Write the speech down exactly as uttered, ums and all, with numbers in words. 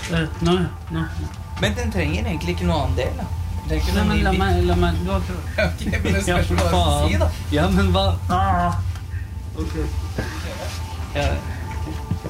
Uh, nå, nå. Men den trenger egentlig ikke noe annen del, da. Nei, men la meg, la meg, du har prøvd. Ok, men det spørs hva du si, da. Ja, men hva? Ah. Ok. Ja.